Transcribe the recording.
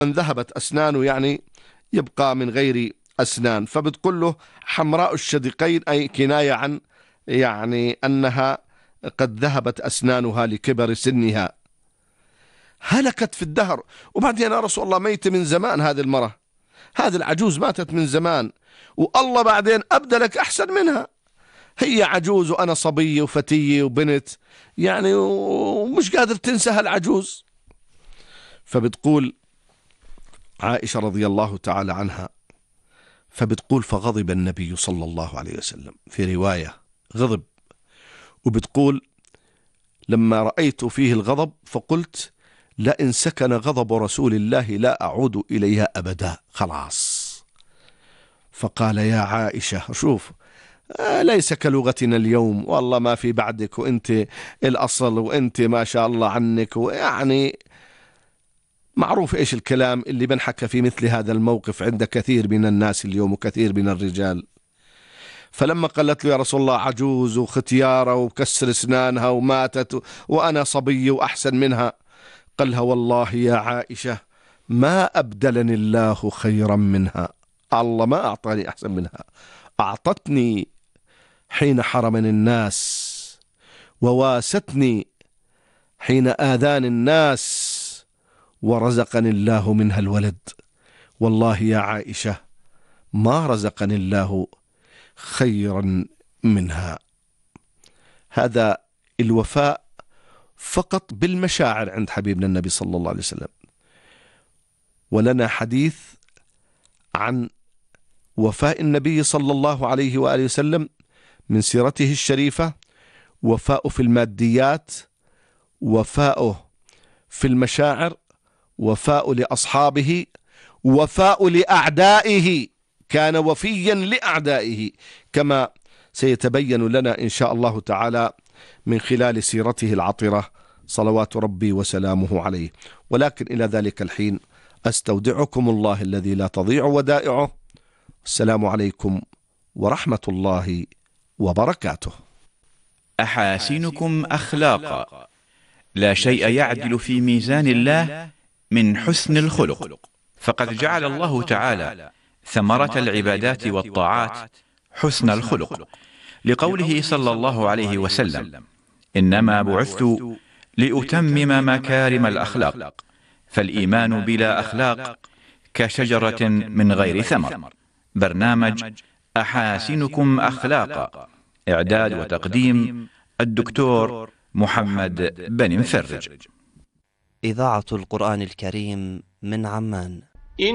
من ذهبت أسنانه يعني يبقى من غير أسنان. فبتقول له حمراء الشدقين، أي كناية عن يعني أنها قد ذهبت أسنانها لكبر سنها، هلكت في الدهر. وبعدين يا رسول الله ميت من زمان هذه المرة، هذه العجوز ماتت من زمان، والله بعدين أبدلك أحسن منها. هي عجوز وأنا صبية وفتية وبنت يعني، ومش قادر تنسى هالعجوز. فبتقول عائشة رضي الله تعالى عنها، فبتقول فغضب النبي صلى الله عليه وسلم، في رواية غضب، وبتقول لما رأيت فيه الغضب فقلت لئن سكن غضب رسول الله لا أعود إليها أبدا، خلاص. فقال يا عائشة شوف، ليس كلغتنا اليوم، والله ما في بعدك، وانت الأصل، وانت ما شاء الله عنك، ويعني معروف إيش الكلام اللي بنحكى في مثل هذا الموقف عند كثير من الناس اليوم وكثير من الرجال. فلما قالت له يا رسول الله عجوز وختيارة وكسر اسنانها وماتت وأنا صبي وأحسن منها، قال لها والله يا عائشة ما أبدلني الله خيرا منها، الله ما أعطاني أحسن منها، أعطتني حين حرمني الناس، وواستني حين آذاني الناس، ورزقني الله منها الولد. والله يا عائشة ما رزقني الله خيرا منها. هذا الوفاء فقط بالمشاعر عند حبيبنا النبي صلى الله عليه وسلم. ولنا حديث عن وفاء النبي صلى الله عليه وآله وسلم من سيرته الشريفة: وفاء في الماديات، وفاءه في المشاعر، وفاء لأصحابه، وفاء لأعدائه، كان وفيا لأعدائه، كما سيتبين لنا إن شاء الله تعالى من خلال سيرته العطرة صلوات ربي وسلامه عليه. ولكن إلى ذلك الحين أستودعكم الله الذي لا تضيع ودائعه. السلام عليكم ورحمة الله وبركاته. أحاسنكم أخلاقا، لا شيء يعدل في ميزان الله من حسن الخلق، فقد جعل الله تعالى ثمرة العبادات والطاعات حسن الخلق، لقوله صلى الله عليه وسلم: إنما بعثت لأتمم مكارم الأخلاق، فالإيمان بلا أخلاق كشجرة من غير ثمر. برنامج أحاسنكم أخلاقا، إعداد وتقديم الدكتور محمد بن مفرج. إذاعة القرآن الكريم من عمان.